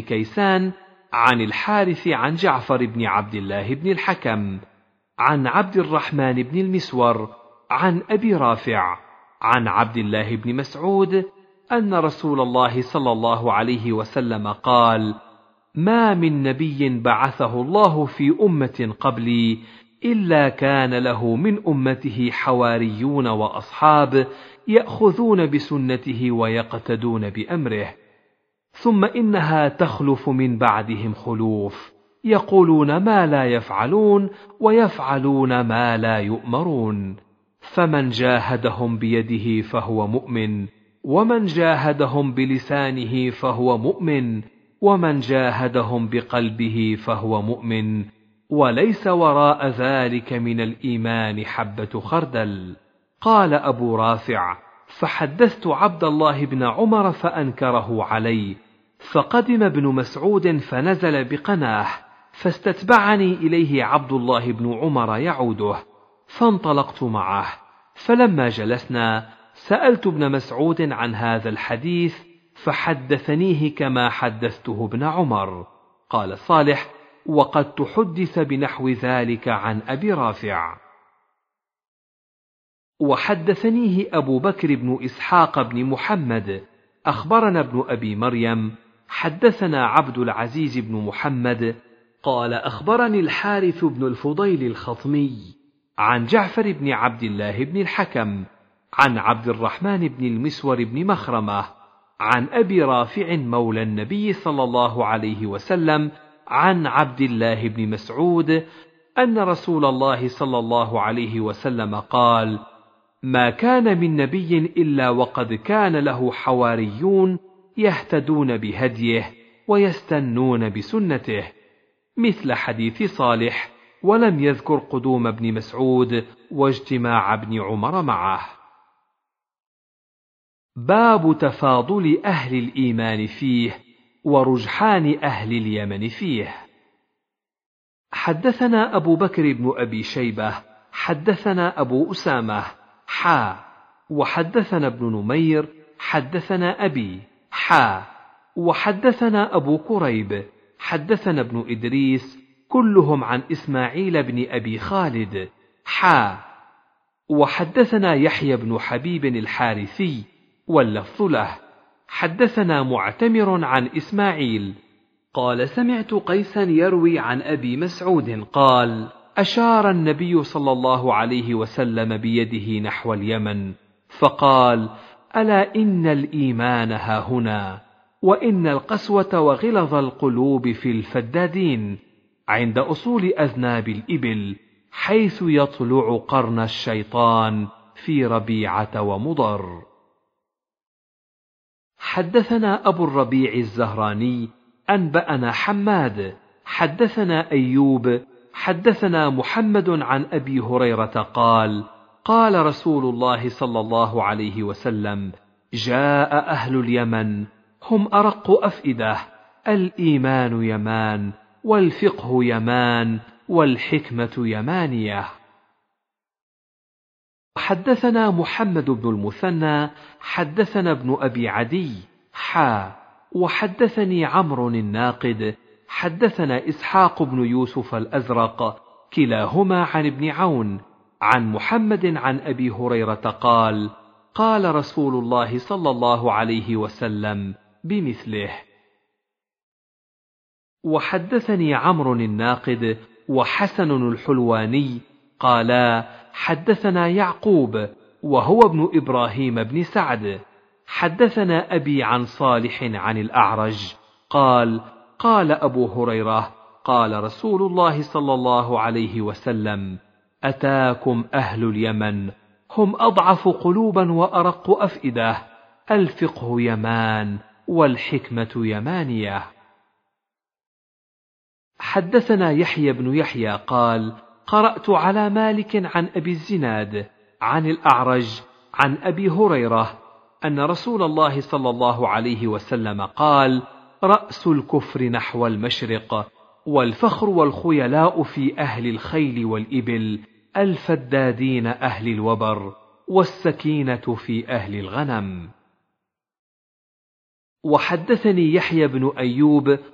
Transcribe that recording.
كيسان عن الحارث عن جعفر بن عبد الله بن الحكم عن عبد الرحمن بن المسور عن أبي رافع عن عبد الله بن مسعود أن رسول الله صلى الله عليه وسلم قال: ما من نبي بعثه الله في أمة قبلي إلا كان له من أمته حواريون وأصحاب يأخذون بسنته ويقتدون بأمره، ثم إنها تخلف من بعدهم خلوف يقولون ما لا يفعلون ويفعلون ما لا يؤمرون، فمن جاهدهم بيده فهو مؤمن، ومن جاهدهم بلسانه فهو مؤمن، ومن جاهدهم بقلبه فهو مؤمن، وليس وراء ذلك من الإيمان حبة خردل. قال أبو رافع: فحدثت عبد الله بن عمر فأنكره علي، فقدم ابن مسعود فنزل بقناه، فاستتبعني إليه عبد الله بن عمر يعوده، فانطلقت معه، فلما جلسنا سألت ابن مسعود عن هذا الحديث فحدثنيه كما حدثته ابن عمر. قال صالح: وقد تحدث بنحو ذلك عن أبي رافع. وحدثنيه أبو بكر بن إسحاق بن محمد أخبرنا ابن أبي مريم حدثنا عبد العزيز بن محمد قال: أخبرني الحارث بن الفضيل الخطمي عن جعفر بن عبد الله بن الحكم عن عبد الرحمن بن المسور بن مخرمة عن أبي رافع مولى النبي صلى الله عليه وسلم عن عبد الله بن مسعود أن رسول الله صلى الله عليه وسلم قال: ما كان من نبي إلا وقد كان له حواريون يهتدون بهديه ويستنون بسنته، مثل حديث صالح، ولم يذكر قدوم ابن مسعود واجتماع ابن عمر معه. باب تفاضل أهل الإيمان فيه ورجحان أهل اليمن فيه. حدثنا أبو بكر بن أبي شيبة حدثنا أبو أسامة وحدثنا ابن نمير حدثنا أبي وحدثنا أبو كريب حدثنا ابن إدريس كلهم عن إسماعيل بن أبي خالد وحدثنا يحيى بن حبيب الحارثي واللفظ له حدثنا معتمر عن إسماعيل قال: سمعت قيسا يروي عن أبي مسعود قال: أشار النبي صلى الله عليه وسلم بيده نحو اليمن فقال: ألا إن الإيمان هاهنا، وإن القسوة وغلظ القلوب في الفدادين عند أصول أذناب الإبل، حيث يطلع قرن الشيطان في ربيعة ومضر. حدثنا أبو الربيع الزهراني أنبأنا حماد حدثنا أيوب حدثنا محمد عن أبي هريرة قال: قال رسول الله صلى الله عليه وسلم: جاء أهل اليمن هم أرق أفئدة، الإيمان يمان، والفقه يمان، والحكمة يمانية. حدثنا محمد بن المثنى حدثنا ابن أبي عدي وحدثني عمرو الناقد حدثنا إسحاق بن يوسف الأزرق كلاهما عن ابن عون عن محمد عن أبي هريرة قال: قال رسول الله صلى الله عليه وسلم بمثله. وحدثني عمرو الناقد وحسن الحلواني قالا: حدثنا يعقوب وهو ابن إبراهيم بن سعد حدثنا أبي عن صالح عن الأعرج قال: قال أبو هريرة: قال رسول الله صلى الله عليه وسلم: أتاكم أهل اليمن هم أضعف قلوبا وأرق أفئدة، الفقه يمان، والحكمة يمانية. حدثنا يحيى بن يحيى قال: قرأت على مالك عن أبي الزناد عن الأعرج عن أبي هريرة أن رسول الله صلى الله عليه وسلم قال: رأس الكفر نحو المشرق، والفخر والخيلاء في أهل الخيل والإبل، الفدادين أهل الوبر، والسكينة في أهل الغنم. وحدثني يحيى بن أيوب